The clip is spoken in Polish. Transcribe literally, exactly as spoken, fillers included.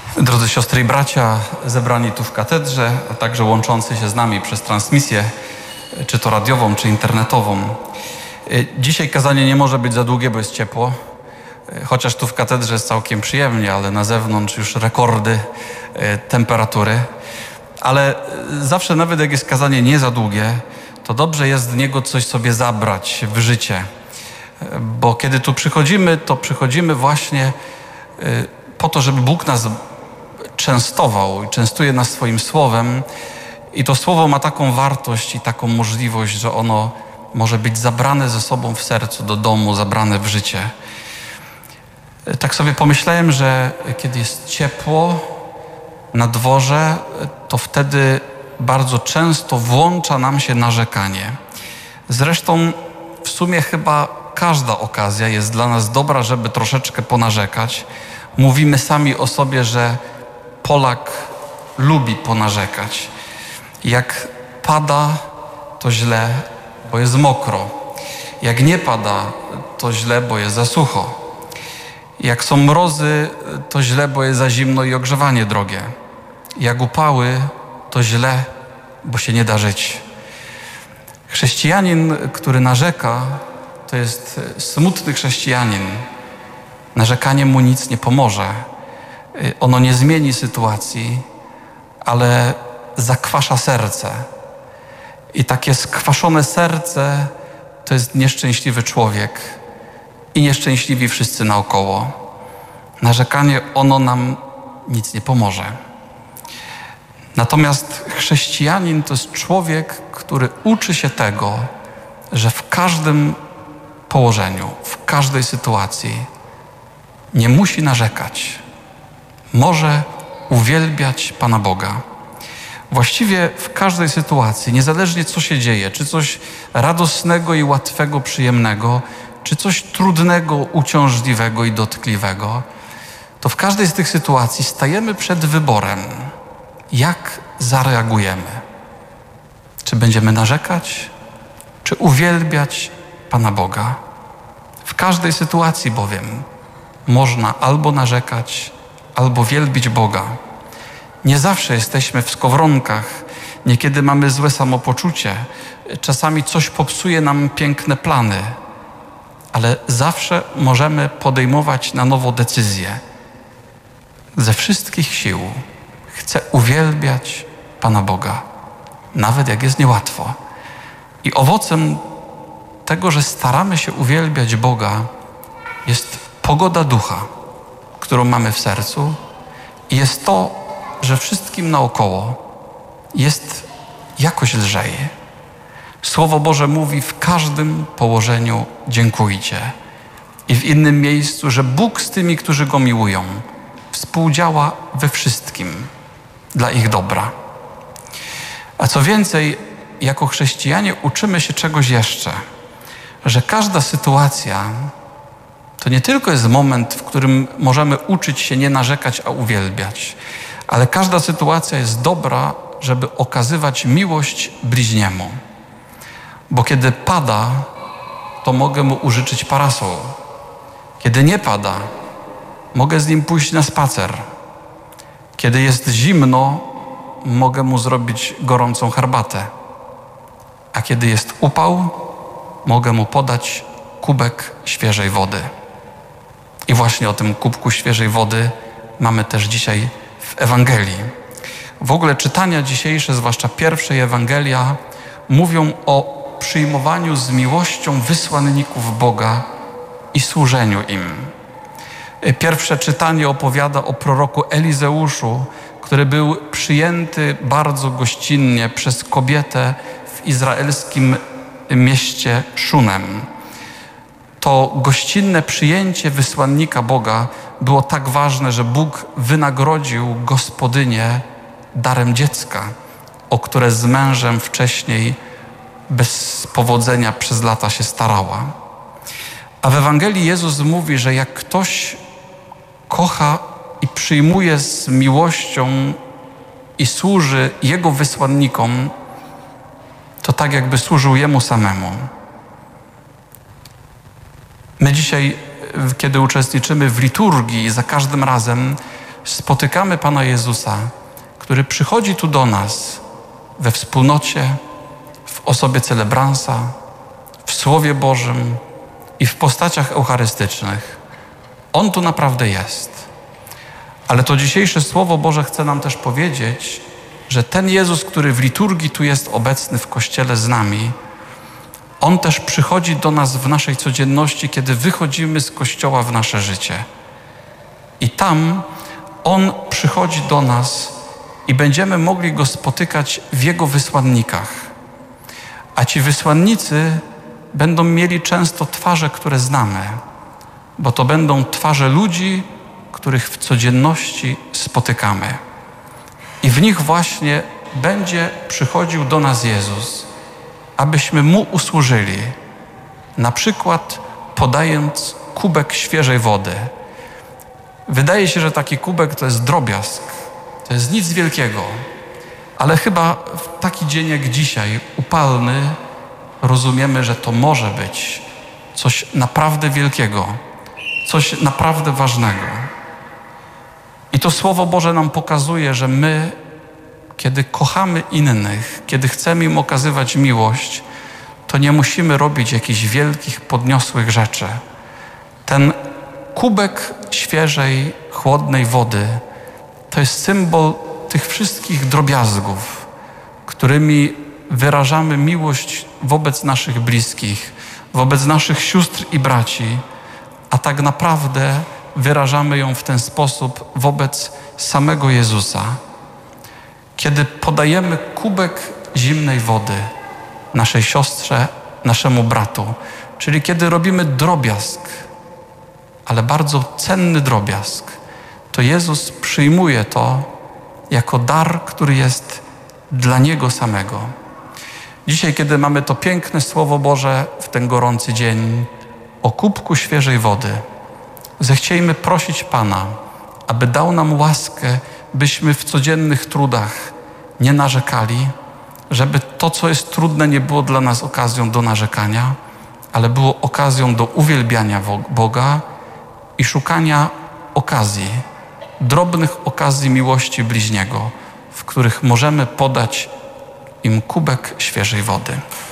Drodzy siostry i bracia, zebrani tu w katedrze, a także łączący się z nami przez transmisję, czy to radiową, czy internetową. Dzisiaj kazanie nie może być za długie, bo jest ciepło. Chociaż tu w katedrze jest całkiem przyjemnie, ale na zewnątrz już rekordy temperatury. Ale zawsze, nawet jak jest kazanie nie za długie, to dobrze jest z niego coś sobie zabrać w życie. Bo kiedy tu przychodzimy, to przychodzimy właśnie po to, żeby Bóg nas częstował i częstuje nas swoim słowem. I to słowo ma taką wartość i taką możliwość, że ono może być zabrane ze sobą w sercu, do domu, zabrane w życie. Tak sobie pomyślałem, że kiedy jest ciepło na dworze, to wtedy bardzo często włącza nam się narzekanie. Zresztą w sumie chyba każda okazja jest dla nas dobra, żeby troszeczkę ponarzekać. Mówimy sami o sobie, że Polak lubi ponarzekać. Jak pada, to źle, bo jest mokro. Jak nie pada, to źle, bo jest za sucho. Jak są mrozy, to źle, bo jest za zimno i ogrzewanie drogie. Jak upały, to źle, bo się nie da żyć. Chrześcijanin, który narzeka, to jest smutny chrześcijanin. Narzekanie mu nic nie pomoże. Ono nie zmieni sytuacji, ale zakwasza serce. I takie skwaszone serce to jest nieszczęśliwy człowiek i nieszczęśliwi wszyscy naokoło. Narzekanie, ono nam nic nie pomoże. Natomiast chrześcijanin to jest człowiek, który uczy się tego, że w każdym położeniu, w każdej sytuacji nie musi narzekać. Może uwielbiać Pana Boga. Właściwie w każdej sytuacji, niezależnie co się dzieje, czy coś radosnego i łatwego, przyjemnego, czy coś trudnego, uciążliwego i dotkliwego, to w każdej z tych sytuacji stajemy przed wyborem, jak zareagujemy. Czy będziemy narzekać, czy uwielbiać Pana Boga. W każdej sytuacji bowiem można albo narzekać, albo wielbić Boga. Nie zawsze jesteśmy w skowronkach, niekiedy mamy złe samopoczucie, czasami coś popsuje nam piękne plany, ale zawsze możemy podejmować na nowo decyzje. Ze wszystkich sił chcę uwielbiać Pana Boga, nawet jak jest niełatwo. I owocem tego, że staramy się uwielbiać Boga, jest pogoda ducha, którą mamy w sercu, i jest to, że wszystkim naokoło jest jakoś lżej. Słowo Boże mówi: w każdym położeniu dziękujcie. I w innym miejscu, że Bóg z tymi, którzy Go miłują, współdziała we wszystkim dla ich dobra. A co więcej, jako chrześcijanie uczymy się czegoś jeszcze, że każda sytuacja to nie tylko jest moment, w którym możemy uczyć się nie narzekać, a uwielbiać, ale każda sytuacja jest dobra, żeby okazywać miłość bliźniemu. Bo kiedy pada, to mogę mu użyczyć parasol. Kiedy nie pada, mogę z nim pójść na spacer. Kiedy jest zimno, mogę mu zrobić gorącą herbatę. A kiedy jest upał, mogę mu podać kubek świeżej wody. I właśnie o tym kubku świeżej wody mamy też dzisiaj w Ewangelii. W ogóle czytania dzisiejsze, zwłaszcza pierwszej Ewangelia, mówią o przyjmowaniu z miłością wysłanników Boga i służeniu im. Pierwsze czytanie opowiada o proroku Elizeuszu, który był przyjęty bardzo gościnnie przez kobietę w izraelskim mieście Szunem. To gościnne przyjęcie wysłannika Boga było tak ważne, że Bóg wynagrodził gospodynię darem dziecka, o które z mężem wcześniej bez powodzenia przez lata się starała. A w Ewangelii Jezus mówi, że jak ktoś kocha i przyjmuje z miłością i służy Jego wysłannikom, to tak jakby służył Jemu samemu. My dzisiaj, kiedy uczestniczymy w liturgii, za każdym razem spotykamy Pana Jezusa, który przychodzi tu do nas we wspólnocie, w osobie celebransa, w Słowie Bożym i w postaciach eucharystycznych. On tu naprawdę jest. Ale to dzisiejsze Słowo Boże chce nam też powiedzieć, że ten Jezus, który w liturgii tu jest obecny w Kościele z nami, On też przychodzi do nas w naszej codzienności, kiedy wychodzimy z Kościoła w nasze życie. I tam On przychodzi do nas i będziemy mogli Go spotykać w Jego wysłannikach. A ci wysłannicy będą mieli często twarze, które znamy, bo to będą twarze ludzi, których w codzienności spotykamy. I w nich właśnie będzie przychodził do nas Jezus, abyśmy Mu usłużyli, na przykład podając kubek świeżej wody. Wydaje się, że taki kubek to jest drobiazg, to jest nic wielkiego, ale chyba w taki dzień jak dzisiaj, upalny, rozumiemy, że to może być coś naprawdę wielkiego, coś naprawdę ważnego. I to Słowo Boże nam pokazuje, że my, kiedy kochamy innych, kiedy chcemy im okazywać miłość, to nie musimy robić jakichś wielkich, podniosłych rzeczy. Ten kubek świeżej, chłodnej wody to jest symbol tych wszystkich drobiazgów, którymi wyrażamy miłość wobec naszych bliskich, wobec naszych sióstr i braci, a tak naprawdę wyrażamy ją w ten sposób wobec samego Jezusa. Kiedy podajemy kubek zimnej wody naszej siostrze, naszemu bratu, czyli kiedy robimy drobiazg, ale bardzo cenny drobiazg, to Jezus przyjmuje to jako dar, który jest dla Niego samego. Dzisiaj, kiedy mamy to piękne Słowo Boże w ten gorący dzień o kubku świeżej wody, zechciejmy prosić Pana, aby dał nam łaskę, byśmy w codziennych trudach nie narzekali, żeby to, co jest trudne, nie było dla nas okazją do narzekania, ale było okazją do uwielbiania Boga i szukania okazji, drobnych okazji miłości bliźniego, w których możemy podać im kubek świeżej wody.